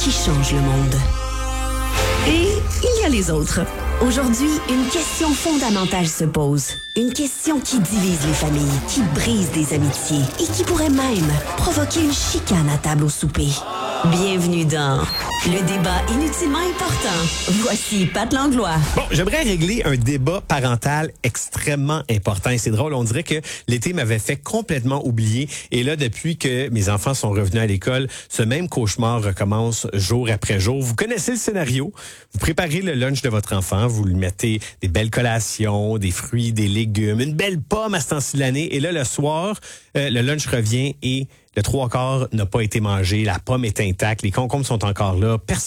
qui changent le monde. Et il y a les autres. Aujourd'hui, une question fondamentale se pose. Une question qui divise les familles, qui brise des amitiés et qui pourrait même provoquer une chicane à table au souper. Bienvenue dans le débat inutilement important. Voici Pat Langlois. Bon, j'aimerais régler un débat parental extrêmement important. Et c'est drôle, on dirait que l'été m'avait fait complètement oublier. Et là, depuis que mes enfants sont revenus à l'école, ce même cauchemar recommence jour après jour. Vous connaissez le scénario. Vous préparez le lunch de votre enfant. Vous lui mettez des belles collations, des fruits, des légumes, une belle pomme à ce temps-ci de l'année. Et là, le soir, le lunch revient et le 3/4 n'a pas été mangé. La pomme est intacte. Les concombres sont encore là. Personne